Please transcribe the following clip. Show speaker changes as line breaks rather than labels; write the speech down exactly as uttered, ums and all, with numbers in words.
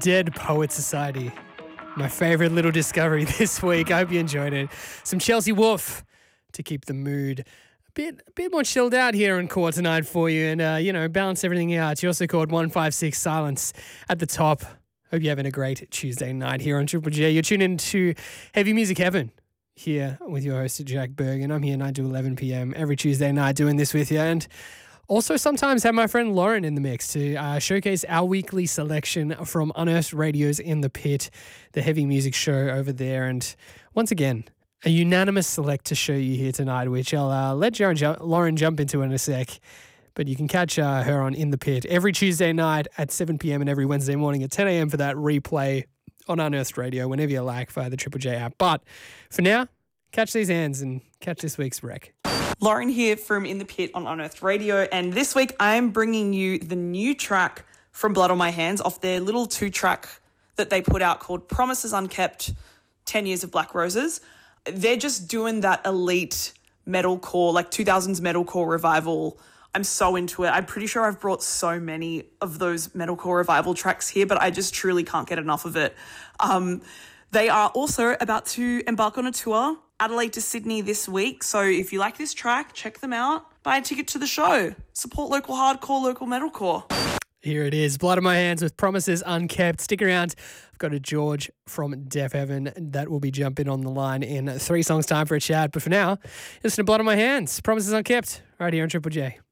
Dead Poets Society. My favourite little discovery this week. I hope you enjoyed it. Some Chelsea Wolf to keep the mood a bit a bit more chilled out here in Core tonight for you and, uh, you know, balance everything out. You also called one five six Silence at the top. Hope you're having a great Tuesday night here on Triple J. You're tuned in to Heavy Music Heaven here with your host, Jack Berg, and I'm here nine to eleven p.m. every Tuesday night doing this with you. And also sometimes have my friend Lauren in the mix to uh, showcase our weekly selection from Unearthed Radio's In the Pit, the heavy music show over there. And once again, a unanimous select to show you here tonight, which I'll uh, let Lauren, ju- Lauren jump into in a sec. But you can catch uh, her on In the Pit every Tuesday night at seven p.m. and every Wednesday morning at ten a.m. for that replay on Unearthed Radio whenever you like via the Triple J app. But for now, catch these hands and catch this week's rec.
Lauren here from In the Pit on Unearthed Radio, and this week I'm bringing you the new track from Blood on My Hands off their little two-track that they put out called Promises Unkept, ten Years of Black Roses. They're just doing that elite metalcore, like two thousands metalcore revival. I'm so into it. I'm pretty sure I've brought so many of those metalcore revival tracks here, but I just truly can't get enough of it. Um, they are also about to embark on a tour, Adelaide to Sydney this week. So if you like this track, check them out. Buy a ticket to the show. Support local hardcore, local metalcore.
Here it is, Blood on My Hands with Promises Unkept. Stick around. I've got a George from Deaf Heaven that will be jumping on the line in three songs time for a chat. But for now, listen to Blood on My Hands, Promises Unkept, right here on Triple J.